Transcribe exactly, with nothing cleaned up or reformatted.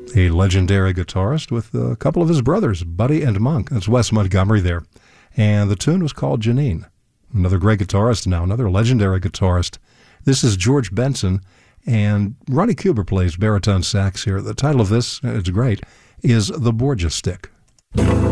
a legendary guitarist with a couple of his brothers, Buddy and Monk. That's Wes Montgomery there. And the tune was called Janine. Another great guitarist now, another legendary guitarist. This is George Benson, and Ronnie Cuber plays baritone sax here. The title of this, it's great, is The Borgia Stick.